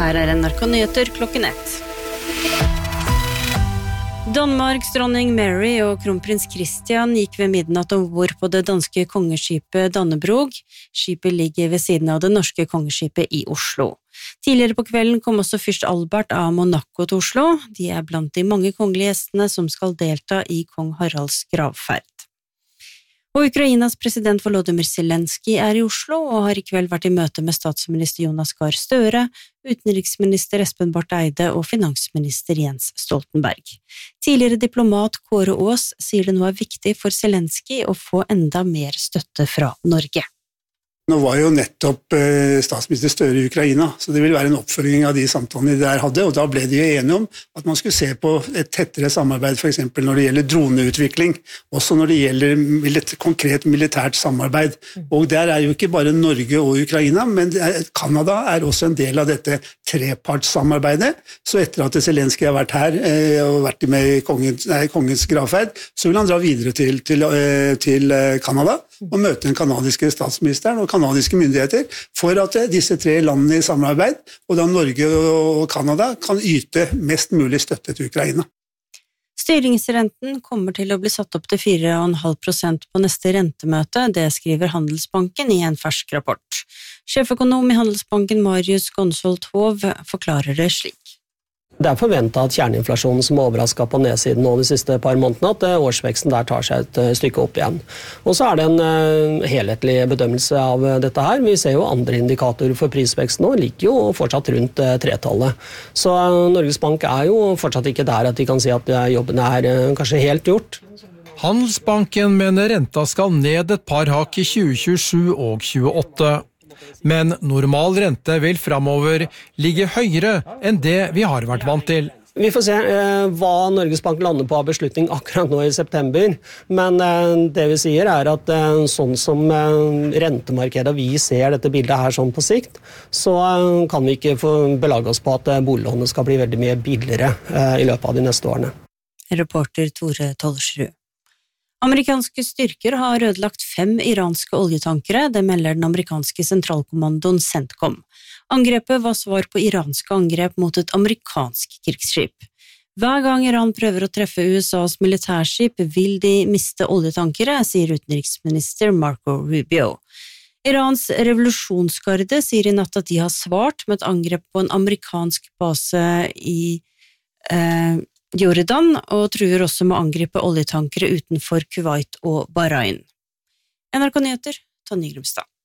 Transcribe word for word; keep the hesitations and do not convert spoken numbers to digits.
Her er N R K Nyheter klokken ett. Danmarks dronning Mary og kronprins Christian gikk ved midnatt ombord på det danske kongeskipet Dannebrog. Skipet ligger ved siden av det norske kongeskipet i Oslo. Tidligere på kvelden kom også fyrst Albert av Monaco til Oslo. De er blant de mange kongelige gjestene som skal delta i kong Haralds gravferd. Og Ukrainas president Volodymyr Zelensky er i Oslo og har i kveld vært i møte med statsminister Jonas Gahr Støre, utenriksminister Espen Barth Eide og finansminister Jens Stoltenberg. Tidligere diplomat Kåre Aas sier det nå er viktig for Zelensky å få enda mer støtte fra Norge. Nå var jo nettopp eh, statsminister Støre i Ukraina, så det vil være en oppfølging av de samtalene de der hadde, og da ble de jo enige om at man skulle se på et tettere samarbeid, for eksempel når det gjelder droneutvikling, også når det gjelder milita- konkret militært samarbeid. Og der er jo ikke bare Norge og Ukraina, men Kanada er også en del av dette trepartssamarbeidet. Så etter at Zelensky har vært her eh, og vært med i kongens, nei, kongens gravferd, så vil han dra videre til, til, eh, til Kanada og møte den kanadiske statsministeren og kanadiske myndigheter for at disse tre landene i samarbeid, og da Norge og Kanada, kan yte mest mulig støtte til Ukraina. Styringsrenten kommer til å bli satt opp til fire komma fem prosent på neste rentemøte, det skriver Handelsbanken i en fersk rapport. Sjeføkonom i Handelsbanken Marius Gonsholt Hov forklarer det slik. Det er forventet at kjerneinflasjonen som overrasket på nedsiden nå de siste par månedene, at årsveksten der tar seg et stykke opp igjen. Og så er det en helhetlig bedømmelse av dette her. Vi ser jo andre indikatorer for prisveksten nå, ligger jo fortsatt rundt tretallet. Så Norges Bank er jo fortsatt ikke der at de kan si at jobben er kanskje helt gjort. Handelsbanken mener renta skal ned et par hakk i tjue tjuesju og tjueåtte. Men normal rente vil fremover ligge høyere enn det vi har vært vant til. Vi får se eh, hva Norges Bank lander på av beslutning akkurat nå i september, men eh, det vi sier er at eh, sånn som eh, rentemarkedet vi ser dette bildet her sånn på sikt, så eh, kan vi ikke få belage oss på at eh, boliglånet skal bli veldig mye billigere eh, i løpet av de neste årene. Reporter Tore Tollersrud. Amerikanske styrker har ødelagt fem iranske oljetankere, det melder den amerikanske sentralkommandoen CENTCOM. Angrepet var svar på iranske angrep mot et amerikansk krigsskip. Hver gang Iran prøver å treffe U S A's militærskip, vil de miste oljetankere, sier utenriksminister Marco Rubio. Irans revolusjonsgarde sier i natt at de har svart med et angrep på en amerikansk base i eh, Jordan, og truer også med å angripe oljetankere utenfor Kuwait og Bahrain. N R K Nyheter, Tonje Grimstad.